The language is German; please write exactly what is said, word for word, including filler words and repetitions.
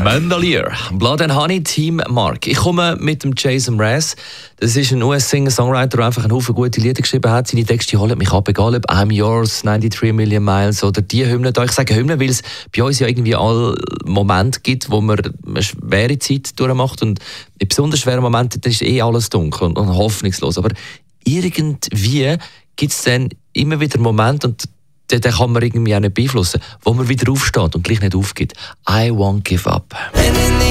Bandolier, Blood and Honey, Team Mark. Ich komme mit dem Jason Mraz. Das ist ein U S-Singer-Songwriter, der einfach einen Haufen gute Lieder geschrieben hat. Seine Texte holen mich ab, egal ob I'm Yours, neununddreißig Million Miles oder die Hymne. Ich sage Hymne, weil es bei uns ja irgendwie alle Momente gibt, wo man eine schwere Zeit durchmacht. Und in besonders schweren Momenten ist eh alles dunkel und hoffnungslos. Aber irgendwie gibt es dann immer wieder Momente, und den kann man irgendwie auch nicht beeinflussen, wo man wieder aufsteht und gleich nicht aufgibt. I won't give up.